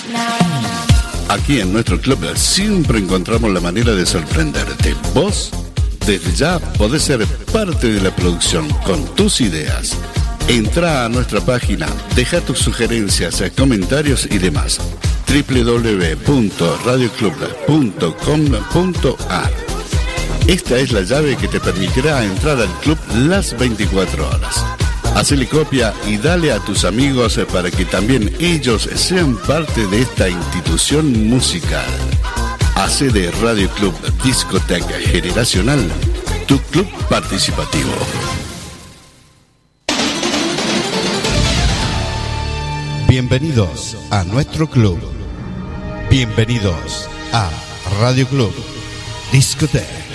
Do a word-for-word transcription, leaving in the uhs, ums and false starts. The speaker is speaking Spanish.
Aquí en nuestro club siempre encontramos la manera de sorprenderte. Vos, desde ya, podés ser parte de la producción con tus ideas. Entrá a nuestra página, deja tus sugerencias, comentarios y demás. doble u doble u doble u punto radio club punto com punto a r. Esta es la llave que te permitirá entrar al club las veinticuatro horas. Hacele copia y dale a tus amigos para que también ellos sean parte de esta institución musical. Hace de Radio Club Discoteca Generacional tu club participativo. Bienvenidos a nuestro club. Bienvenidos a Radio Club Discoteca.